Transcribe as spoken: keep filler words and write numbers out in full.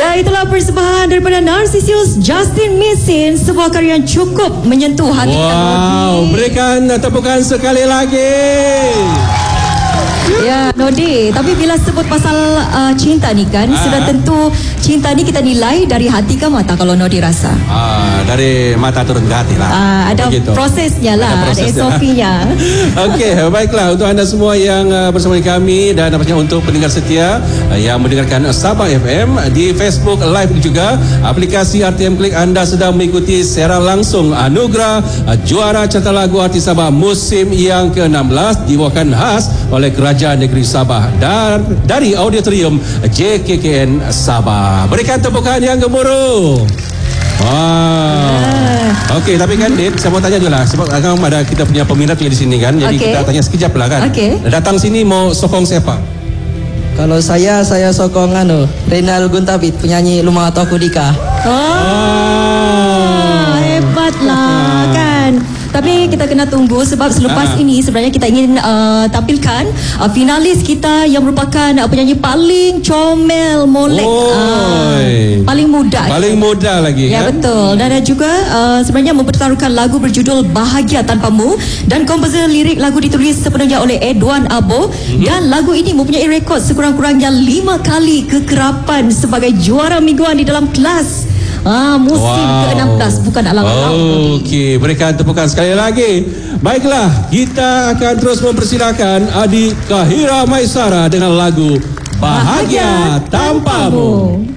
Ya, itulah persembahan daripada Narcissus Justin Missin, sebuah karya yang cukup menyentuh hati kita. Wow, berikan tepukan sekali lagi. Ya, Nodi, tapi bila sebut pasal uh, cinta ni kan, Ah. sudah tentu cinta ni kita nilai dari hati ke mata kalau Nodi rasa. Ah, dari mata turun ke hati lah. Ah, ada Begitu. prosesnya lah, ada, prosesnya. S O P-nya. Okey, baiklah untuk anda semua yang uh, bersama dengan kami dan nampaknya untuk pendengar setia uh, yang mendengarkan Sabah F M di Facebook Live juga, aplikasi R T M Klik, anda sedang mengikuti secara langsung anugerah uh, juara carta lagu artis Sabah musim yang ke enam belas dibawakan khas oleh Kerajaan Negeri Sabah dan dari Auditorium J K K N Sabah. Berikan tepukan yang gemuruh. Wah. Okey, tapi kan Dit, saya mau tanya dulu lah, sebab kan ada kita punya peminat juga di sini kan. Jadi Okey. kita tanya sekejap lah kan. Okey. Datang sini mau sokong siapa? Kalau saya, saya sokong anu, Renal Guntabit, penyanyi Lumah Atau Kudika. Oh, hebatlah kan. Tapi kita kena tunggu sebab selepas Ah. ini sebenarnya kita ingin uh, tampilkan uh, finalis kita yang merupakan uh, penyanyi paling comel molek, uh, Oi. paling muda. Paling muda lagi Ya, kan? betul. Dan ada juga uh, sebenarnya mempertaruhkan lagu berjudul Bahagia Tanpamu, dan komposer lirik lagu ditulis sepenuhnya oleh Edwan Abo. Mm-hmm. Dan lagu ini mempunyai rekod sekurang-kurangnya lima kali kekerapan sebagai juara mingguan di dalam kelas Ah, musim Wow. ke enam belas, bukan alang-alang. Okey, berikan tepukan sekali lagi. Baiklah, kita akan terus mempersilakan Adik Kahira Maisara dengan lagu Bahagia Tanpamu.